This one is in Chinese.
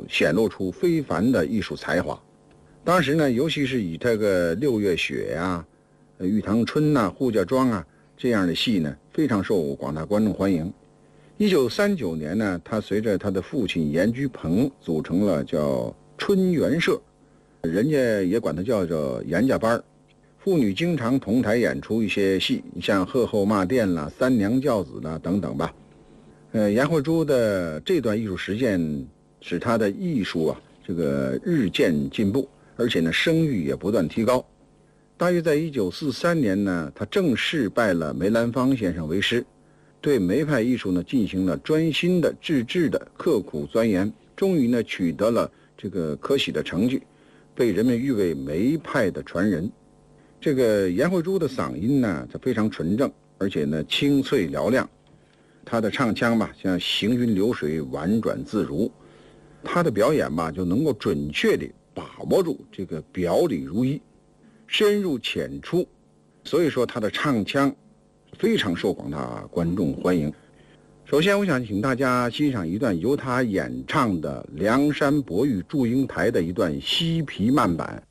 显露出非凡的艺术才华。当时呢，尤其是以这个六月雪呀、玉堂春呐、扈家庄啊这样的戏呢，非常受广大观众欢迎。1939年呢，他随着他的父亲严居鹏组成了叫春园社，人家也管它叫做严家班。妇女经常同台演出一些戏，像《鹤后骂店》啦、《三娘教子》啦等等吧。严慧珠的这段艺术实践使她的艺术这个日渐进步，而且呢声誉也不断提高。大约在1943年呢，她正式拜了梅兰芳先生为师，对梅派艺术呢进行了专心的、自制的、刻苦钻研，终于呢取得了这个可喜的成绩，被人们誉为梅派的传人。这个严慧珠的嗓音呢，它非常纯正，而且呢清脆嘹亮。她的唱腔吧，像行云流水，婉转自如。她的表演吧，就能够准确地把握住这个表里如一，深入浅出。所以说，她的唱腔非常受广大观众欢迎。首先，我想请大家欣赏一段由她演唱的《梁山伯与祝英台》的一段西皮慢板。